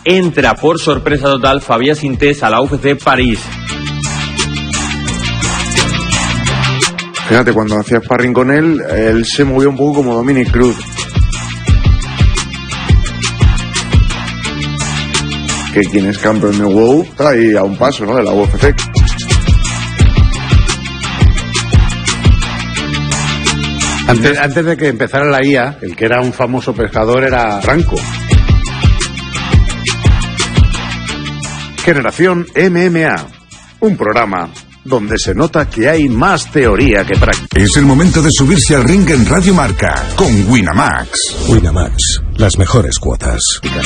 entra por sorpresa total Fabien Sintés a la UFC París. Fíjate, cuando hacía sparring con él se movía un poco como Dominic Cruz. Que quien es campeón de WOW está ahí a un paso, ¿no?, de la UFC. Antes de que empezara la IA, el que era un famoso pescador era Franco. Generación MMA, un programa donde se nota que hay más teoría que práctica. Es el momento de subirse al ring en Radio Marca con Winamax. Winamax, las mejores cuotas.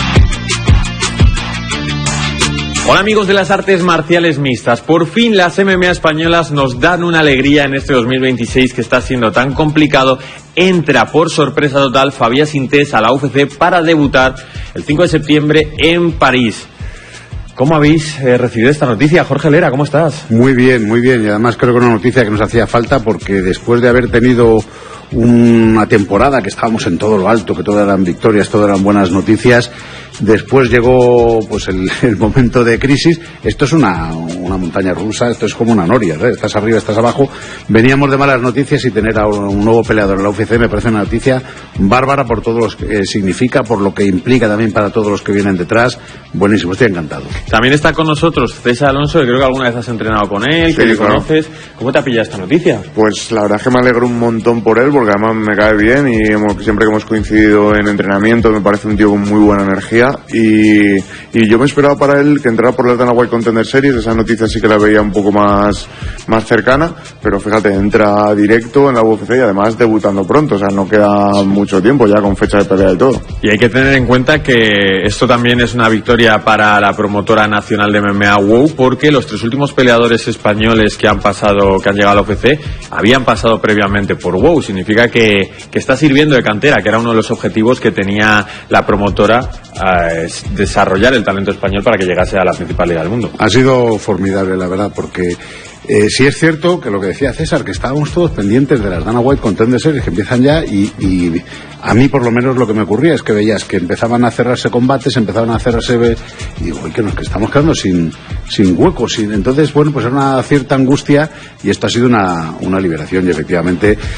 Hola amigos de las artes marciales mixtas, por fin las MMA españolas nos dan una alegría en este 2026 que está siendo tan complicado. Entra por sorpresa total Fabien Sintés a la UFC para debutar el 5 de septiembre en París. ¿Cómo habéis recibido esta noticia? Jorge Lera, ¿cómo estás? Muy bien, y además creo que una noticia que nos hacía falta, porque después de haber tenido una temporada que estábamos en todo lo alto, que todo eran victorias, todo eran buenas noticias, después llegó pues el momento de crisis. Esto es una montaña rusa, esto es como una noria, ¿eh? Estás arriba, estás abajo. Veníamos de malas noticias y tener a un nuevo peleador en la UFC me parece una noticia bárbara por todo lo que significa, por lo que implica también para todos los que vienen detrás. Buenísimo, estoy encantado. También está con nosotros César Alonso, que creo que alguna vez has entrenado con él, sí, que le claro. conoces. ¿Cómo te ha pillado esta noticia? Pues la verdad es que me alegro un montón por él, porque además me cae bien y siempre que hemos coincidido en entrenamiento me parece un tío con muy buena energía y yo me esperaba para él que entrara por la Dana White Contender Series. Esa noticia sí que la veía un poco más cercana, pero fíjate, entra directo en la UFC y además debutando pronto, o sea, no queda mucho tiempo ya con fecha de pelea y todo. Y hay que tener en cuenta que esto también es una victoria para la promotora nacional de MMA WOW, porque los 3 últimos peleadores españoles que han llegado a la UFC habían pasado previamente por WOW. Significa que está sirviendo de cantera, que era uno de los objetivos que tenía la promotora, desarrollar el talento español para que llegase a la principal liga del mundo. Ha sido formidable, la verdad, porque sí es cierto que lo que decía César, que estábamos todos pendientes de las Dana White Contender Series que empiezan ya, y a mí por lo menos lo que me ocurría es que veías que empezaban a cerrarse combates, empezaban a cerrarse, y digo, que nos estamos quedando sin huecos, entonces bueno, pues era una cierta angustia, y esto ha sido una liberación, y efectivamente